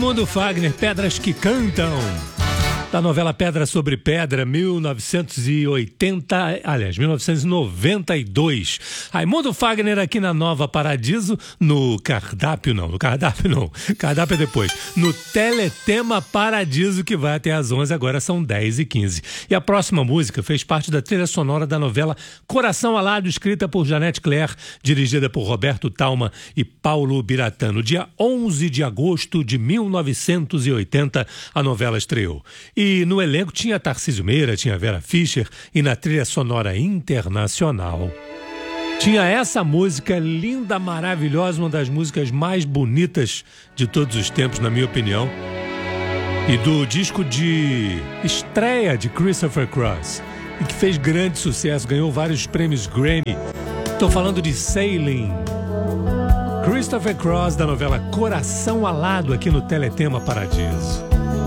Raimundo Fagner, Pedras que Cantam, da novela Pedra sobre Pedra, 1992. Raimundo Fagner aqui na Nova Paradiso, no Cardápio não, Cardápio é depois, no Teletema Paradiso, que vai até às 11, agora são 10h15. E a próxima música fez parte da trilha sonora da novela Coração Alado, escrita por Janete Claire, dirigida por Roberto Talma e Paulo Biratano. Dia 11 de agosto de 1980, a novela estreou. E no elenco tinha Tarcísio Meira, tinha Vera Fischer, e na trilha sonora internacional tinha essa música linda, maravilhosa, uma das músicas mais bonitas de todos os tempos, na minha opinião, e do disco de estreia de Christopher Cross, e que fez grande sucesso, ganhou vários prêmios Grammy. Estou falando de Sailing. Christopher Cross, da novela Coração Alado, aqui no Teletema Paradiso.